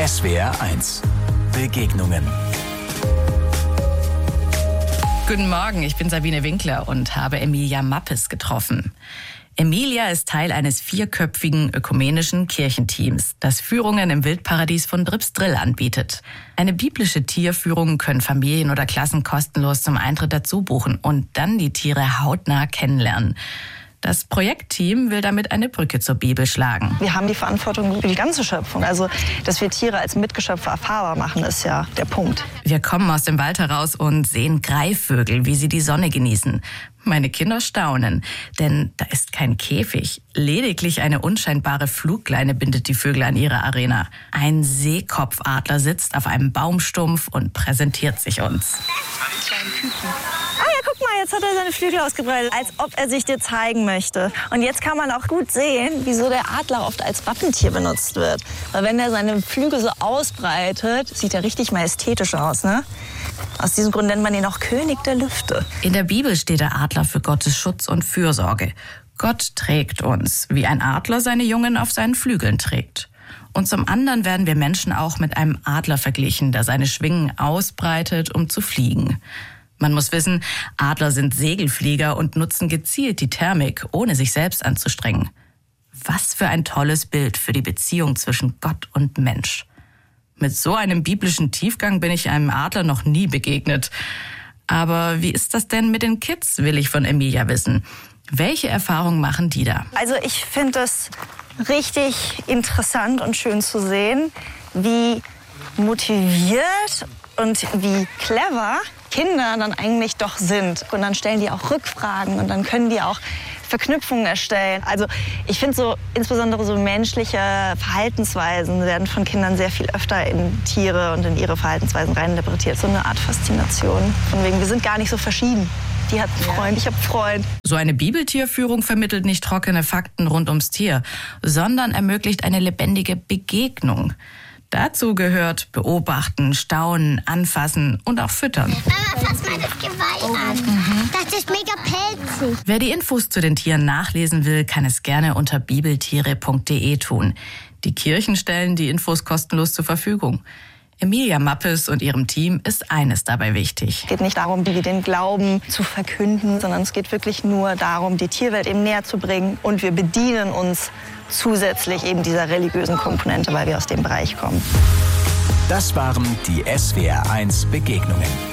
SWR1 Begegnungen. Guten Morgen, ich bin Sabine Winkler und habe Emilia Mappes getroffen. Emilia ist Teil eines 4-köpfigen ökumenischen Kirchenteams, das Führungen im Wildparadies von Dripsdrill anbietet. Eine biblische Tierführung können Familien oder Klassen kostenlos zum Eintritt dazu buchen und dann die Tiere hautnah kennenlernen. Das Projektteam will damit eine Brücke zur Bibel schlagen. Wir haben die Verantwortung für die ganze Schöpfung. Also, dass wir Tiere als Mitgeschöpfe erfahrbar machen, ist ja der Punkt. Wir kommen aus dem Wald heraus und sehen Greifvögel, wie sie die Sonne genießen. Meine Kinder staunen, denn da ist kein Käfig. Lediglich eine unscheinbare Flugleine bindet die Vögel an ihre Arena. Ein Seekopfadler sitzt auf einem Baumstumpf und präsentiert sich uns. Guck mal, jetzt hat er seine Flügel ausgebreitet, als ob er sich dir zeigen möchte. Und jetzt kann man auch gut sehen, wieso der Adler oft als Wappentier benutzt wird. Weil wenn er seine Flügel so ausbreitet, sieht er richtig majestätisch aus, ne? Aus diesem Grund nennt man ihn auch König der Lüfte. In der Bibel steht der Adler für Gottes Schutz und Fürsorge. Gott trägt uns, wie ein Adler seine Jungen auf seinen Flügeln trägt. Und zum anderen werden wir Menschen auch mit einem Adler verglichen, der seine Schwingen ausbreitet, um zu fliegen. Man muss wissen, Adler sind Segelflieger und nutzen gezielt die Thermik, ohne sich selbst anzustrengen. Was für ein tolles Bild für die Beziehung zwischen Gott und Mensch. Mit so einem biblischen Tiefgang bin ich einem Adler noch nie begegnet. Aber wie ist das denn mit den Kids, will ich von Emilia wissen. Welche Erfahrungen machen die da? Also ich finde es richtig interessant und schön zu sehen, wie motiviert und wie clever Kinder dann eigentlich doch sind. Und dann stellen die auch Rückfragen und dann können die auch Verknüpfungen erstellen. Also ich finde so, insbesondere so menschliche Verhaltensweisen werden von Kindern sehr viel öfter in Tiere und in ihre Verhaltensweisen reininterpretiert. So eine Art Faszination. Von wegen, wir sind gar nicht so verschieden. Die hat einen Freund, ich habe einen Freund. So eine Bibeltierführung vermittelt nicht trockene Fakten rund ums Tier, sondern ermöglicht eine lebendige Begegnung. Dazu gehört beobachten, staunen, anfassen und auch füttern. Mama, fass mal das Geweih an. Das ist mega pelzig. Wer die Infos zu den Tieren nachlesen will, kann es gerne unter bibeltiere.de tun. Die Kirchen stellen die Infos kostenlos zur Verfügung. Emilia Mappes und ihrem Team ist eines dabei wichtig. Es geht nicht darum, den Glauben zu verkünden, sondern es geht wirklich nur darum, die Tierwelt eben näher zu bringen. Und wir bedienen uns zusätzlich eben dieser religiösen Komponente, weil wir aus dem Bereich kommen. Das waren die SWR1 Begegnungen.